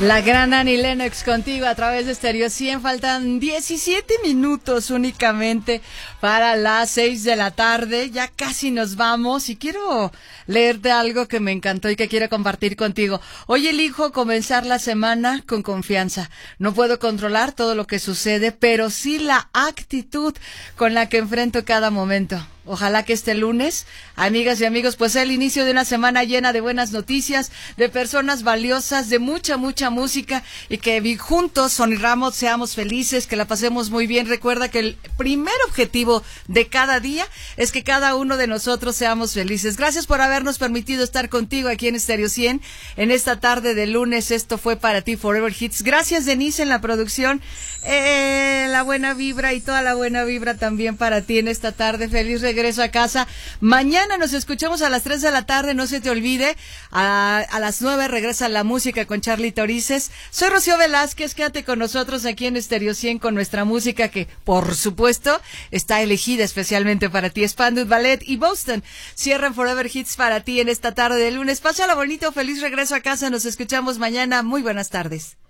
La gran Annie Lennox contigo a través de Stereo 100. Faltan 17 minutos únicamente para las 6 de la tarde. Ya casi nos vamos y quiero leerte algo que me encantó y que quiero compartir contigo. Hoy elijo comenzar la semana con confianza. No puedo controlar todo lo que sucede, pero sí la actitud con la que enfrento cada momento. Ojalá que este lunes, amigas y amigos, pues sea el inicio de una semana llena de buenas noticias, de personas valiosas, de mucha música y que juntos sonriamos, seamos felices, que la pasemos muy bien. Recuerda que el primer objetivo de cada día es que cada uno de nosotros seamos felices. Gracias por habernos permitido estar contigo aquí en Stereo 100 en esta tarde de lunes. Esto fue para ti Forever Hits. Gracias Denise en la producción, la buena vibra y toda la buena vibra también para ti en esta tarde. Feliz regreso a casa. Mañana nos escuchamos a las 3 de la tarde, no se te olvide. A las 9 regresa la música con Charlie Torices. Soy Rocío Velázquez, quédate con nosotros aquí en Stereo 100 con nuestra música que, por supuesto, está elegida especialmente para ti. Spandau Ballet y Boston cierran Forever Hits para ti en esta tarde de lunes. Pásala bonito, feliz regreso a casa, nos escuchamos mañana. Muy buenas tardes.